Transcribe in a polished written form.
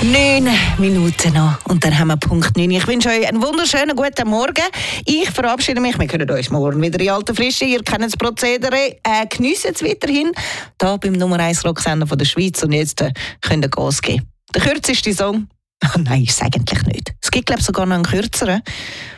9 Minuten noch und dann haben wir Punkt 9. Ich wünsche euch einen wunderschönen guten Morgen. Ich verabschiede mich. Wir hören uns morgen wieder in alter Frische. Ihr kennt das Prozedere. Geniessen es weiterhin. Hier beim Nummer 1 Rocksender von der Schweiz. Und jetzt könnt ihr Gas geben. Der kürzeste Song? Nein, ist es eigentlich nicht. Es gibt, glaube ich, sogar noch einen kürzeren.